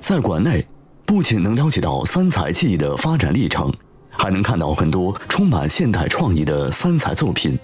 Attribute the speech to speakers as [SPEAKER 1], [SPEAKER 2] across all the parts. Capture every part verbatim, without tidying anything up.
[SPEAKER 1] 在馆内，不仅能了解到三彩技艺的发展历程，还能看到很多充满现代创意的三彩作品。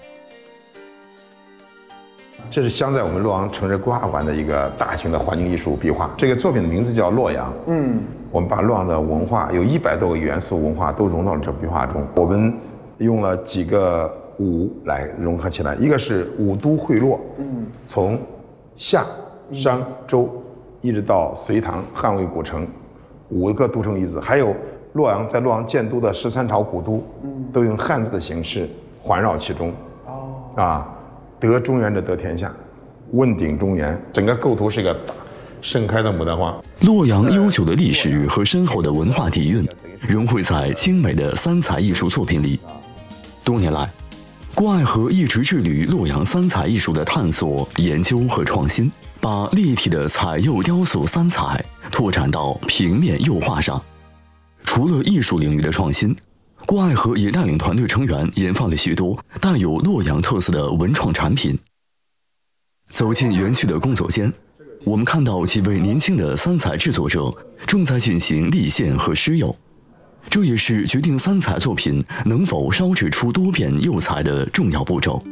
[SPEAKER 2] 这是镶在我们洛阳城市规划馆的一个大型的环境艺术壁画。这个作品的名字叫《洛阳》。嗯，我们把洛阳的文化有一百多个元素文化都融到了这壁画中。我们用了几个五来融合起来，一个是五都会洛，嗯，从夏、商、周一直到隋唐汉魏古城，五个都城遗址，还有洛阳在洛阳建都的十三朝古都，嗯，都用汉字的形式环绕其中。哦，啊。得中原者得天下，问鼎中原，整个构图是一个大盛开的牡丹花。
[SPEAKER 1] 洛阳悠久的历史和深厚的文化底蕴，融汇在精美的三彩艺术作品里。多年来，郭爱河一直致力于洛阳三彩艺术的探索、研究和创新，把立体的彩釉雕塑三彩拓展到平面釉画上。除了艺术领域的创新，郭爱河也带领团队成员研发了许多带有洛阳特色的文创产品。走进园区的工作间，我们看到几位年轻的三彩制作者正在进行立线和施釉，这也是决定三彩作品能否烧制出多变釉彩的重要步骤。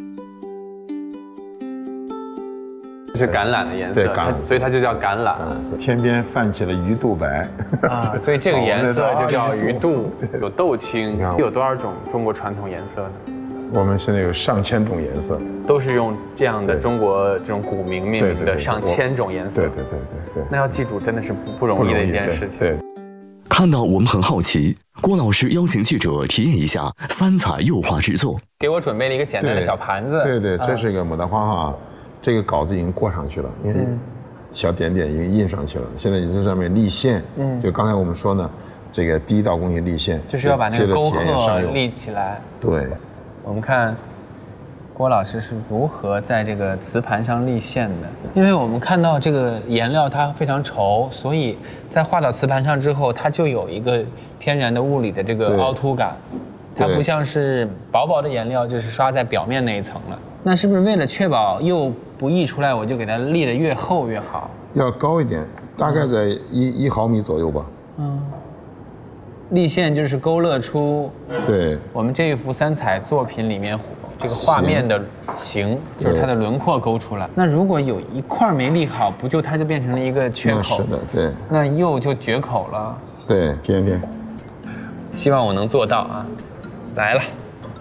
[SPEAKER 3] 这是橄榄的颜色，
[SPEAKER 2] 对，橄榄，
[SPEAKER 3] 所以它就叫橄榄。
[SPEAKER 2] 嗯，天边泛起了鱼肚白
[SPEAKER 3] 啊，所以这个颜色就叫鱼肚，有豆青。有多少种中国传统颜色呢？
[SPEAKER 2] 我们现在有上千种颜色，
[SPEAKER 3] 都是用这样的中国这种古名命名的上千种颜色。
[SPEAKER 2] 对对对对对。
[SPEAKER 3] 那要记住，真的是不不容易的一件事情。
[SPEAKER 2] 对。
[SPEAKER 1] 看到我们很好奇，郭老师邀请记者体验一下三彩釉画制作，
[SPEAKER 3] 给我准备了一个简单的小盘子。
[SPEAKER 2] 对对，这是一个牡丹花哈。这个稿子已经过上去了，因为小点点已经印上去了。现在你在上面立线，嗯，就刚才我们说呢，这个第一道工序立线，
[SPEAKER 3] 就是要把那个沟壑立起来。
[SPEAKER 2] 对，
[SPEAKER 3] 我们看郭老师是如何在这个瓷盘上立线的。因为我们看到这个颜料它非常稠，所以在画到瓷盘上之后，它就有一个天然的物理的这个凹凸感。它不像是薄薄的颜料，就是刷在表面那一层了。那是不是为了确保釉不溢出来，我就给它立得越厚越好？
[SPEAKER 2] 要高一点，大概在一一毫米左右吧。嗯。
[SPEAKER 3] 立线就是勾勒出
[SPEAKER 2] 对
[SPEAKER 3] 我们这一幅三彩作品里面这个画面的形，就是它的轮廓勾出来。那如果有一块没立好，不就它就变成了一个缺口？
[SPEAKER 2] 是的，对。
[SPEAKER 3] 那釉就绝口了。
[SPEAKER 2] 对，偏偏。
[SPEAKER 3] 希望我能做到啊！来了。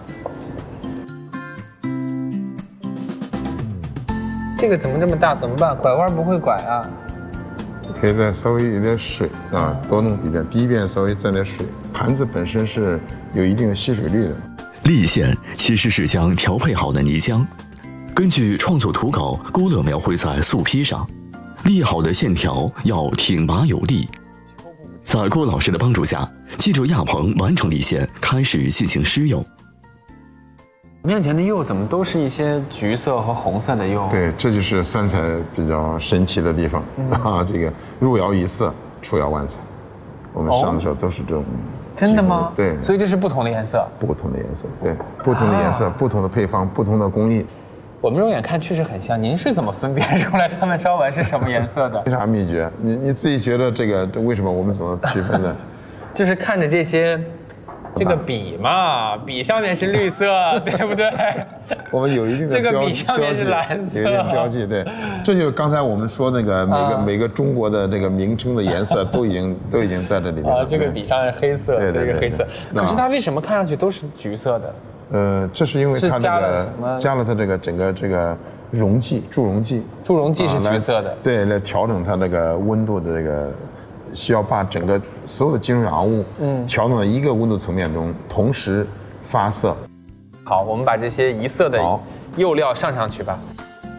[SPEAKER 3] 这个怎么这么大？怎么办？拐弯不会拐啊？
[SPEAKER 2] 可以再稍微有点水啊，多弄一点。第一遍稍微沾点水。盘子本身是有一定的吸水率的。
[SPEAKER 1] 立线其实是将调配好的泥浆，根据创作图稿勾勒描绘在素坯上，立好的线条要挺拔有力。在郭老师的帮助下，记者亚鹏完成立线，开始进行施釉。
[SPEAKER 3] 面前的釉怎么都是一些橘色和红色的釉？
[SPEAKER 2] 对，这就是三彩比较神奇的地方、嗯、啊！这个入窑一色，出窑万彩。我们上的时候都是这种。哦、
[SPEAKER 3] 真的吗？
[SPEAKER 2] 对。
[SPEAKER 3] 所以这是不同的颜色。
[SPEAKER 2] 不同的颜色，对，不同的颜色，啊、不同的配方，不同的工艺。
[SPEAKER 3] 我们肉眼看确实很像，您是怎么分辨出来它们烧完是什么颜色的？
[SPEAKER 2] 没啥秘诀，你你自己觉得这个为什么我们怎么区分的？
[SPEAKER 3] 就是看着这些。这个笔嘛，笔上面是绿色，对不对？
[SPEAKER 2] 我们有一定的
[SPEAKER 3] 这个笔上面是蓝色，
[SPEAKER 2] 有一点标记，对。这就是刚才我们说那个每个、啊、每个中国的这个名称的颜色都已经都已经在这里面了。啊，
[SPEAKER 3] 这个笔上是黑色，
[SPEAKER 2] 对对对，
[SPEAKER 3] 是黑色。可是它为什么看上去都是橘色的？
[SPEAKER 2] 呃，这是因为它这个加了它这个整个这个溶剂，助溶剂，
[SPEAKER 3] 助溶剂是橘色的，
[SPEAKER 2] 啊、对，来调整它这个温度的这个。需要把整个所有的金属氧物，嗯，调到一个温度层面中，同时发色。
[SPEAKER 3] 好，我们把这些一色的釉料上上去吧。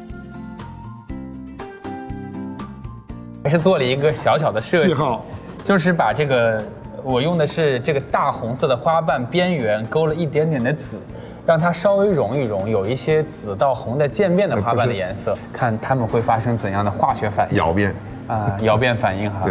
[SPEAKER 3] 还是做了一个小小的设计，就是把这个我用的是这个大红色的花瓣边缘勾了一点点的紫，让它稍微融一融，有一些紫到红的渐变的花瓣的颜色，看它们会发生怎样的化学反应？
[SPEAKER 2] 窑变
[SPEAKER 3] 啊，窑变反应哈。
[SPEAKER 2] 对。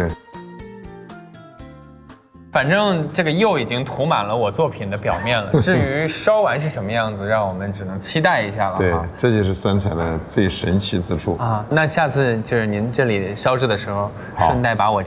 [SPEAKER 3] 反正这个釉已经涂满了我作品的表面了，至于烧完是什么样子，让我们只能期待一下了。
[SPEAKER 2] 对，这就是三彩的最神奇之处
[SPEAKER 3] 啊！那下次就是您这里烧制的时候，顺带把我。